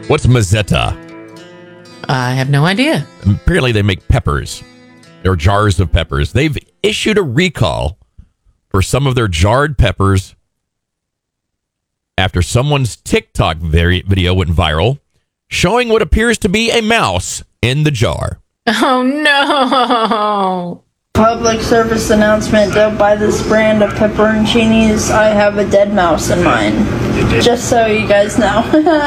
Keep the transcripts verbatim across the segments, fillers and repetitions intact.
What's Mazzetta? I have no idea. Apparently they make peppers. They're jars of peppers. They've issued a recall for some of their jarred peppers after someone's TikTok video went viral, showing what appears to be a mouse in the jar. Oh, no. Public service announcement. Don't buy this brand of pepperoncinis. I have a dead mouse in mine. Just so you guys know.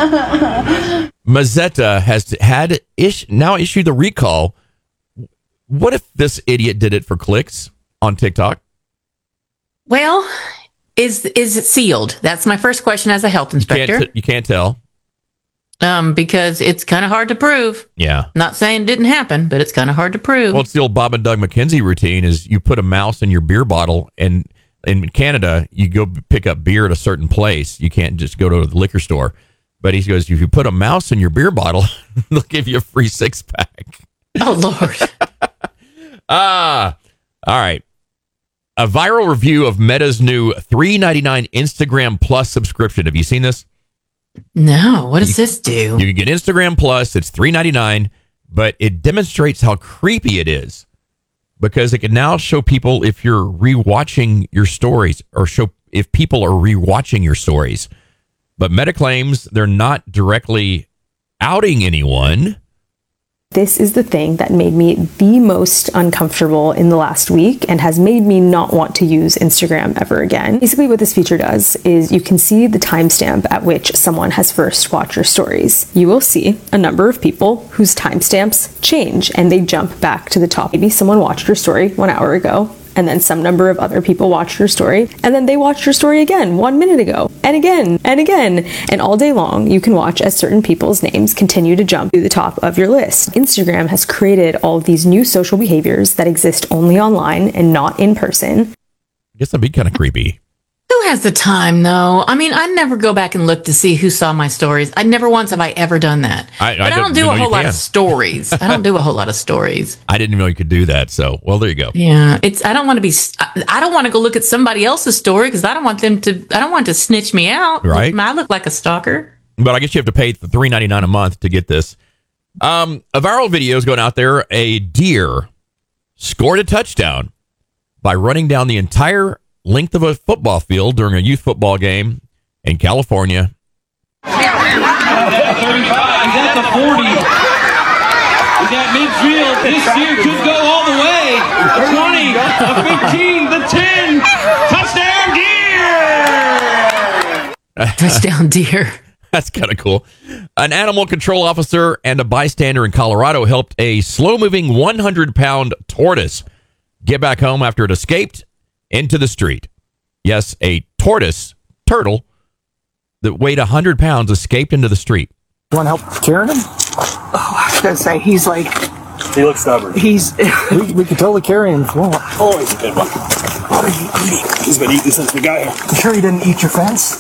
Mazzetta has had ish, now issued the recall. What if this idiot did it for clicks on TikTok? Well, is is it sealed? That's my first question as a health inspector. You can't, you can't tell. Um, because it's kind of hard to prove. Yeah. Not saying it didn't happen, but it's kind of hard to prove. Well, it's the old Bob and Doug McKenzie routine is you put a mouse in your beer bottle, and in Canada, you go pick up beer at a certain place. You can't just go to the liquor store. But he goes, if you put a mouse in your beer bottle, they'll give you a free six pack. Oh, Lord. Ah, all right. A viral review of Meta's new three ninety-nine Instagram Plus subscription. Have you seen this? No. What does this do? You can get Instagram Plus. It's three ninety-nine, but it demonstrates how creepy it is because it can now show people if you're rewatching your stories or show if people are rewatching your stories. But Meta claims they're not directly outing anyone. This is the thing that made me the most uncomfortable in the last week and has made me not want to use Instagram ever again. Basically what this feature does is you can see the timestamp at which someone has first watched your stories. You will see a number of people whose timestamps change and they jump back to the top. Maybe someone watched your story one hour ago, and then some number of other people watched your story, and then they watched your story again one minute ago, and again, and again. And all day long, you can watch as certain people's names continue to jump to the top of your list. Instagram has created all of these new social behaviors that exist only online and not in person. I guess that'd be kind of creepy. Who has the time, though? I mean, I never go back and look to see who saw my stories. I never once have I ever done that. I, I but I don't, don't do a know whole you lot can. of stories. I don't do a whole lot of stories. I didn't know you could do that. So, well, there you go. Yeah, it's. I don't want to be. I don't want to go look at somebody else's story because I don't want them to. I don't want to snitch me out. Right. I look like a stalker. But I guess you have to pay the three ninety-nine a month to get this. Um, a viral video is going out there. A deer scored a touchdown by running down the entire length of a football field during a youth football game in California. thirty-five, he's at the forty. He's at midfield. This deer could go all the way. twenty, the fifteen, the ten. Touchdown deer! Touchdown deer. That's kind of cool. An animal control officer and a bystander in Colorado helped a slow-moving one hundred pound tortoise get back home after it escaped into the street. Yes, a tortoise, turtle, that weighed one hundred pounds escaped into the street. You want help carrying him? Oh, I was going to say, he's like... He looks stubborn. He's... we, we can totally carry him if you want. Oh, he's a good one. What are you eating? He's been eating since we got here. You sure he didn't eat your fence?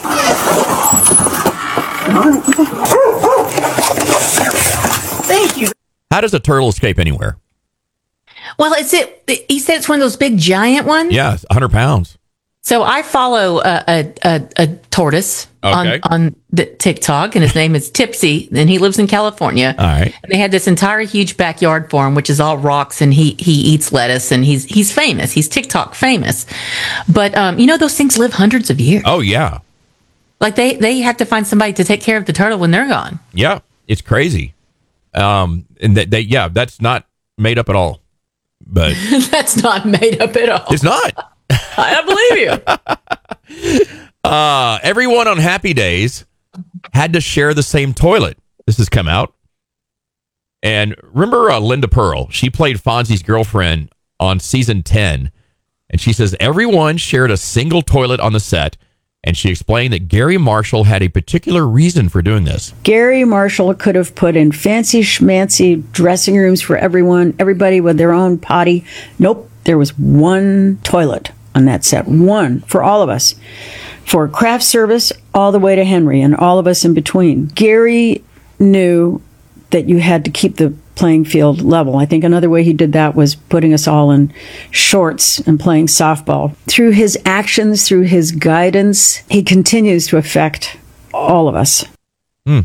Thank you. How does a turtle escape anywhere? Well, it's it. He said it's one of those big giant ones. Yeah, it's one hundred pounds. So I follow a a, a, a tortoise Okay. on on the TikTok, and his name is Tipsy, and he lives in California. All right. And they had this entire huge backyard for him, which is all rocks, and he he eats lettuce, and he's he's famous. He's TikTok famous. But um, you know, those things live hundreds of years. Oh, yeah. Like they they have to find somebody to take care of the turtle when they're gone. Yeah, it's crazy. Um, and they, they yeah, that's not made up at all. But That's not made up at all. it's not. I believe you. Uh, everyone on Happy Days had to share the same toilet. This has come out. And remember uh, Linda Pearl? She played Fonzie's girlfriend on season ten. And she says everyone shared a single toilet on the set. And she explained that Gary Marshall had a particular reason for doing this. Gary Marshall could have put in fancy schmancy dressing rooms for everyone, everybody with their own potty. Nope, there was one toilet on that set. One for all of us. For craft service all the way to Henry and all of us in between. Gary knew that you had to keep the playing field level. I think another way he did that was putting us all in shorts and playing softball. Through his actions, through his guidance, he continues to affect all of us.